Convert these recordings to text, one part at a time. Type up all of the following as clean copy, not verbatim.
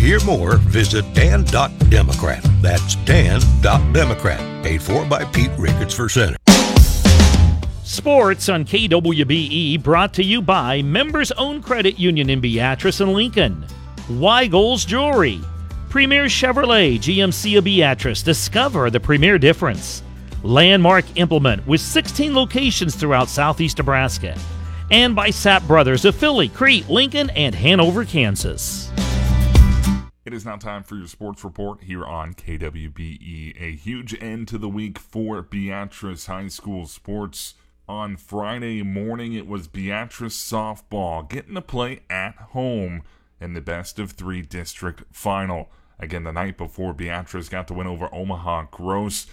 hear more, visit Dan.Democrat. That's Dan.Democrat. Paid for by Pete Ricketts for Senate. Sports on KWBE brought to you by Members Own Credit Union in Beatrice and Lincoln. Weigel's Jewelry. Premier Chevrolet GMC of Beatrice. Discover the premier difference. Landmark Implement with 16 locations throughout southeast Nebraska. And by Sapp Brothers of Philly, Crete, Lincoln, and Hanover, Kansas. It is now time for your sports report here on KWBE. A huge end to the week for Beatrice High School sports. On Friday morning, it was Beatrice softball getting to play at home in the best-of-3 district final. Again, the night before, Beatrice got to win over Omaha Gross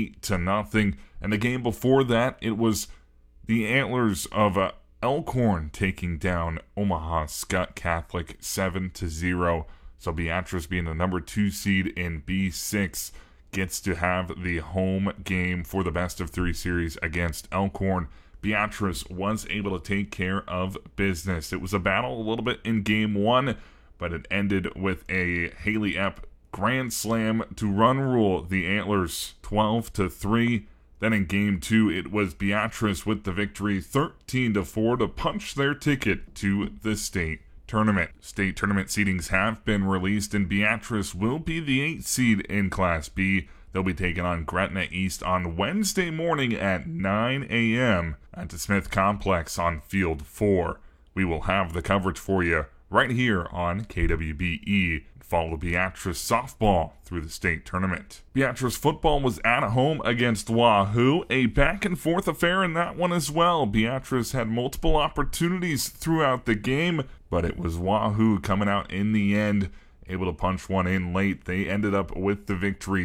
8-0. And the game before that, it was the Antlers of Elkhorn taking down Omaha Skutt Catholic 7-0. So Beatrice, being the number 2 seed in B6, gets to have the home game for the best-of-3 series against Elkhorn. Beatrice was able to take care of business. It was a battle a little bit in Game 1, but it ended with a Haley Epp grand slam to run rule the Antlers 12-3. Then in Game 2, it was Beatrice with the victory 13-4 to punch their ticket to the state tournament. State tournament seedings have been released, and Beatrice will be the 8th seed in Class B. They'll be taking on Gretna East on Wednesday morning at 9 a.m. at the Smith Complex on Field 4. We will have the coverage for you right here on KWBE. Follow Beatrice softball through the state tournament. Beatrice football was at home against Wahoo. A back-and-forth affair in that one as well. Beatrice had multiple opportunities throughout the game, but it was Wahoo coming out in the end, able to punch one in late. They ended up with the victory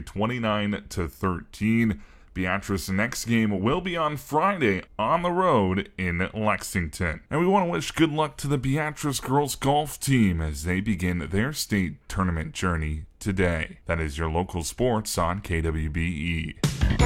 29-13. Beatrice's next game will be on Friday on the road in Lexington. And we want to wish good luck to the Beatrice girls golf team as they begin their state tournament journey today. That is your local sports on KWBE.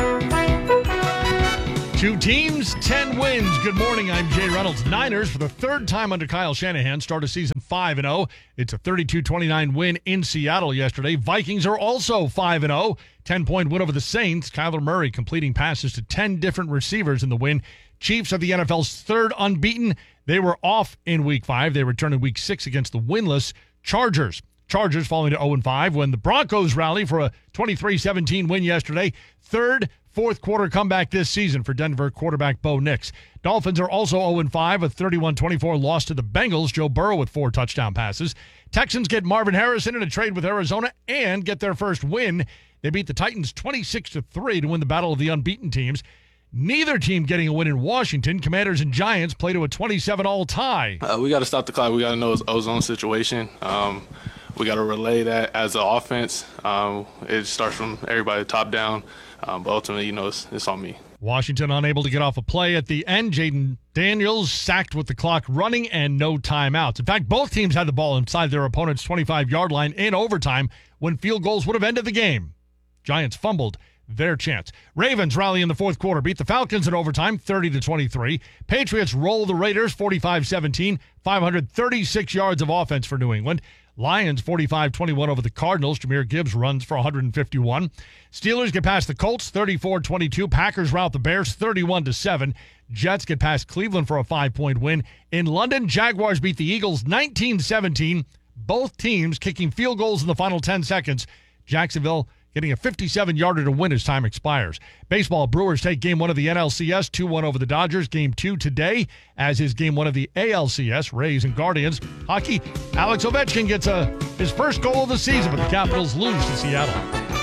2 teams, 10 wins. Good morning, I'm Jay Reynolds. Niners, for the 3rd time under Kyle Shanahan, started season 5-0. It's a 32-29 win in Seattle yesterday. Vikings are also 5-0. 10-point win over the Saints. Kyler Murray completing passes to 10 different receivers in the win. Chiefs are the NFL's 3rd unbeaten. They were off in Week 5. They returned in Week 6 against the winless Chargers. Chargers falling to 0-5 when the Broncos rally for a 23-17 win yesterday. 3rd fourth quarter comeback this season for Denver quarterback Bo Nix. Dolphins are also 0-5, a 31-24 loss to the Bengals. Joe Burrow with 4 touchdown passes. Texans get Marvin Harrison in a trade with Arizona and get their first win. They beat the Titans 26-3 to win the battle of the unbeaten teams. Neither team getting a win in Washington. Commanders and Giants play to a 27-all tie. We got to stop the clock. We got to know it's ozone situation. We got to relay that as an offense. It starts from everybody top down. But ultimately, it's on me. Washington unable to get off a play at the end. Jaden Daniels sacked with the clock running and no timeouts. In fact, both teams had the ball inside their opponent's 25-yard line in overtime when field goals would have ended the game. Giants fumbled their chance. Ravens rally in the fourth quarter, beat the Falcons in overtime 30-23. Patriots roll the Raiders 45-17, 536 yards of offense for New England. Lions 45-21 over the Cardinals. Jahmyr Gibbs runs for 151. Steelers get past the Colts 34-22. Packers rout the Bears 31-7. Jets get past Cleveland for a 5-point win. In London, Jaguars beat the Eagles 19-17. Both teams kicking field goals in the final 10 seconds. Jacksonville getting a 57-yarder to win as time expires. Baseball, Brewers take Game 1 of the NLCS 2-1 over the Dodgers. Game 2 today, as is Game 1 of the ALCS, Rays and Guardians. Hockey, Alex Ovechkin gets his first goal of the season, but the Capitals lose to Seattle.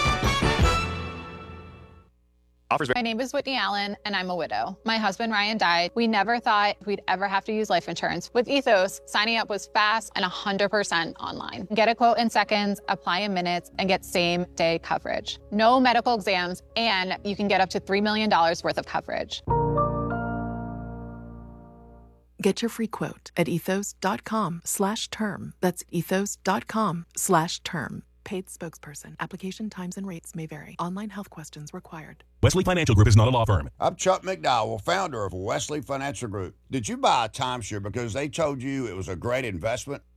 My name is Whitney Allen, and I'm a widow. My husband, Ryan, died. We never thought we'd ever have to use life insurance. With Ethos, signing up was fast and 100% online. Get a quote in seconds, apply in minutes, and get same-day coverage. No medical exams, and you can get up to $3 million worth of coverage. Get your free quote at ethos.com/term. That's ethos.com/term. Paid spokesperson. Application times and rates may vary. Online health questions required. Wesley Financial Group is not a law firm. I'm Chuck McDowell, founder of Wesley Financial Group. Did you buy a timeshare because they told you it was a great investment?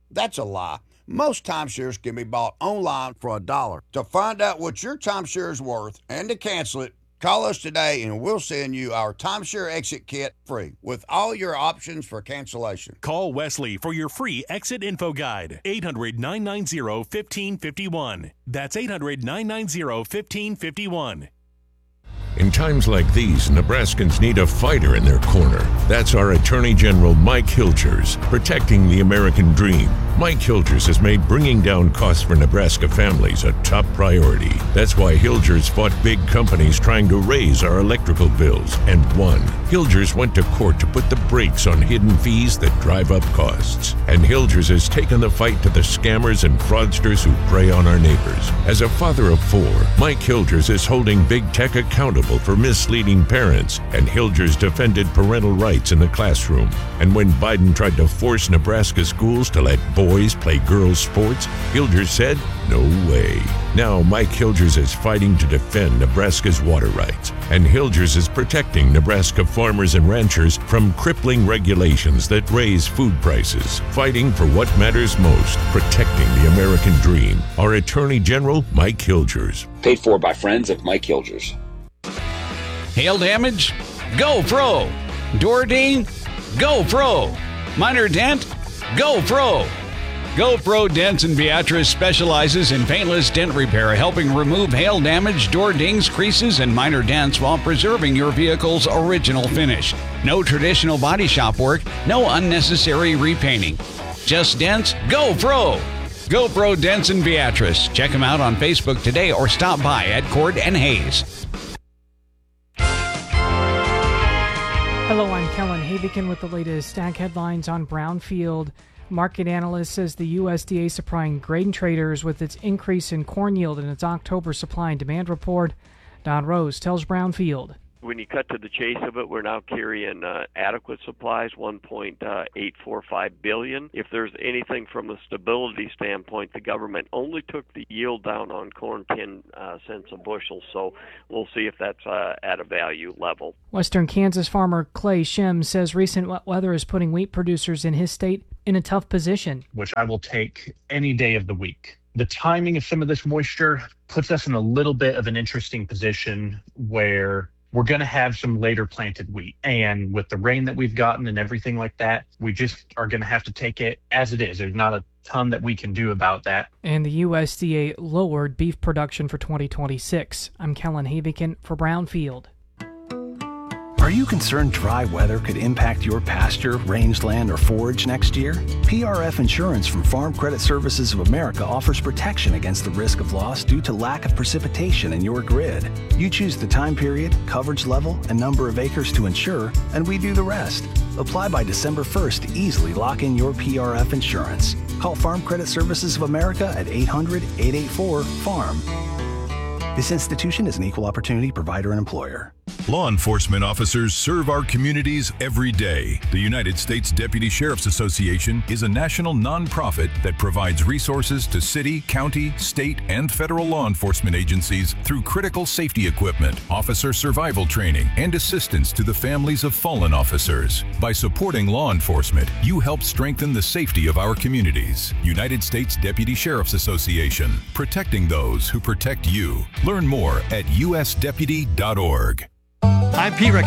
That's a lie. Most timeshares can be bought online for $1. To find out what your timeshare is worth and to cancel it, call us today and we'll send you our timeshare exit kit free with all your options for cancellation. Call Wesley for your free exit info guide. 800-990-1551. That's 800-990-1551. In times like these, Nebraskans need a fighter in their corner. That's our Attorney General Mike Hilgers, protecting the American dream. Mike Hilgers has made bringing down costs for Nebraska families a top priority. That's why Hilgers fought big companies trying to raise our electrical bills and won. Hilgers went to court to put the brakes on hidden fees that drive up costs. And Hilgers has taken the fight to the scammers and fraudsters who prey on our neighbors. As a father of 4, Mike Hilgers is holding big tech accountable for misleading parents, and Hilgers defended parental rights in the classroom. And when Biden tried to force Nebraska schools to let boys play girls' sports, Hilgers said, no way. Now Mike Hilgers is fighting to defend Nebraska's water rights, and Hilgers is protecting Nebraska farmers and ranchers from crippling regulations that raise food prices, fighting for what matters most, protecting the American dream. Our Attorney General, Mike Hilgers. Paid for by friends of Mike Hilgers. Hail damage? Go Pro. Door ding? Go Pro. Minor dent? Go Pro. GoPro Dents in Beatrice specializes in paintless dent repair, helping remove hail damage, door dings, creases, and minor dents while preserving your vehicle's original finish. No traditional body shop work, no unnecessary repainting. Just dents? GoPro. GoPro Dents in Beatrice. Check them out on Facebook today or stop by at Cord and Hayes. Hello, I'm Kellen Havikin with the latest ag headlines on Brownfield. Market analyst says the USDA supplying grain traders with its increase in corn yield in its October supply and demand report. Don Rose tells Brownfield. When you cut to the chase of it, we're now carrying adequate supplies, 1.845 billion. If there's anything from a stability standpoint, the government only took the yield down on corn 10 cents a bushel, so we'll see if that's at a value level. Western Kansas farmer Clay Shem says recent wet weather is putting wheat producers in his state in a tough position. Which I will take any day of the week. The timing of some of this moisture puts us in a little bit of an interesting position where we're going to have some later planted wheat. And with the rain that we've gotten and everything like that, we just are going to have to take it as it is. There's not a ton that we can do about that. And the USDA lowered beef production for 2026. I'm Kellen Havikin for Brownfield. Are you concerned dry weather could impact your pasture, rangeland, or forage next year? PRF Insurance from Farm Credit Services of America offers protection against the risk of loss due to lack of precipitation in your grid. You choose the time period, coverage level, and number of acres to insure, and we do the rest. Apply by December 1st to easily lock in your PRF insurance. Call Farm Credit Services of America at 800-884-FARM. This institution is an equal opportunity provider and employer. Law enforcement officers serve our communities every day. The United States Deputy Sheriff's Association is a national nonprofit that provides resources to city, county, state, and federal law enforcement agencies through critical safety equipment, officer survival training, and assistance to the families of fallen officers. By supporting law enforcement, you help strengthen the safety of our communities. United States Deputy Sheriff's Association, protecting those who protect you. Learn more at usdeputy.org. I'm Pete Rick.